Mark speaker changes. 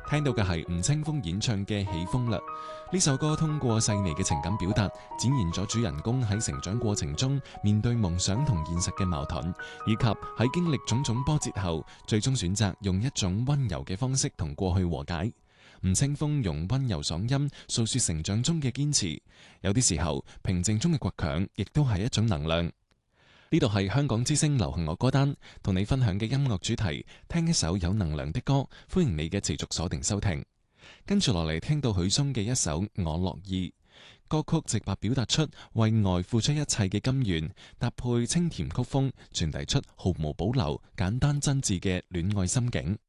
Speaker 1: 聽到嘅係吳青峰演唱嘅《起風啦》。呢首歌通過細膩嘅情感表達，展現咗主人公喺成長過程中面對夢想同現實嘅矛盾，以及喺經歷種種波折後，最終選擇用一種溫柔嘅方式同過去和解。吳青峰用溫柔嗓音訴說成長中嘅堅持，有啲時候平靜中嘅倔強，亦都係一種能量。呢度係香港之聲流行樂歌單，同你分享嘅音樂主題，聽一首有能量的歌，歡迎你嘅持續鎖定收聽。跟住落嚟聽到許嵩嘅一首《我樂意》，歌曲直白表達出為愛付出一切嘅甘願，搭配清甜曲風，傳遞出毫無保留、簡單真摯嘅戀愛心境。